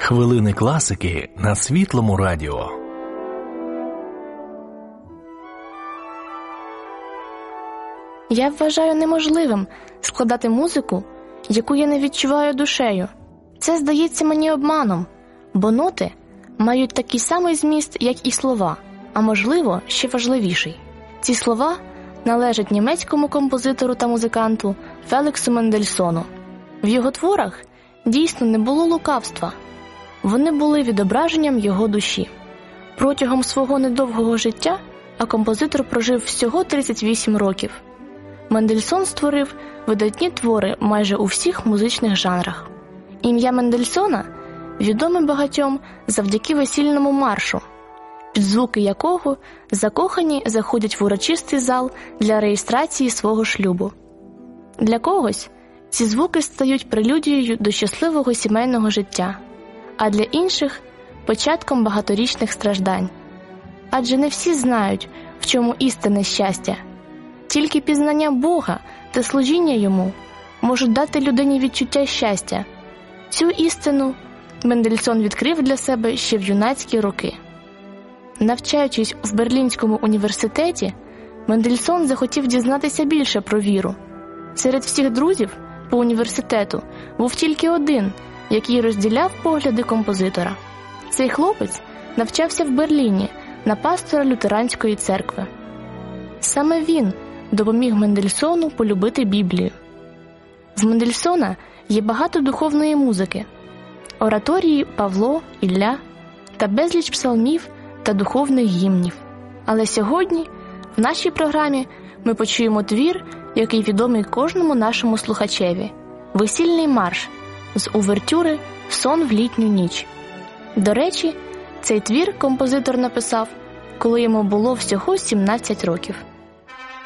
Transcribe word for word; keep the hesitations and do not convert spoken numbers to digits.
Хвилини класики на Світлому радіо. Я вважаю неможливим складати музику, яку я не відчуваю душею. Це здається мені обманом, бо ноти мають такий самий зміст, як і слова, а можливо, ще важливіший. Ці слова належать німецькому композитору та музиканту Феліксу Мендельсону. В його творах дійсно не було лукавства. Вони були відображенням його душі. Протягом свого недовгого життя, а композитор прожив всього тридцять вісім років, Мендельсон створив видатні твори майже у всіх музичних жанрах. Ім'я Мендельсона відоме багатьом завдяки весільному маршу, під звуки якого закохані заходять в урочистий зал для реєстрації свого шлюбу. Для когось ці звуки стають прелюдією до щасливого сімейного життя, а для інших – початком багаторічних страждань. Адже не всі знають, в чому істинне щастя. Тільки пізнання Бога та служіння Йому можуть дати людині відчуття щастя. Цю істину Мендельсон відкрив для себе ще в юнацькі роки. Навчаючись в Берлінському університеті, Мендельсон захотів дізнатися більше про віру. Серед всіх друзів по університету був тільки один, який розділяв погляди композитора. Цей хлопець навчався в Берліні на пастора лютеранської церкви. Саме він допоміг Мендельсону полюбити Біблію. В Мендельсона є багато духовної музики, ораторії Павло, Ілля та безліч псалмів та духовних гімнів. Але сьогодні в нашій програмі ми почуємо твір, який відомий кожному нашому слухачеві – «Весільний марш» з увертюри «Сон в літню ніч». До речі, цей твір композитор написав, коли йому було всього сімнадцять років.